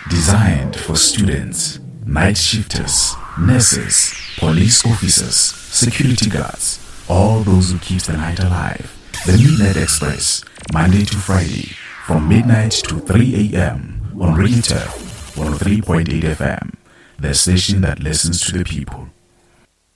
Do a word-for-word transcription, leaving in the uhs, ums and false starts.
Designed for students, night shifters, nurses, police officers, security guards, all those who keep the night alive. The Midnight Express, Monday to Friday, from midnight to three a m on Radio Turf one oh three point eight F M, the station that listens to the people.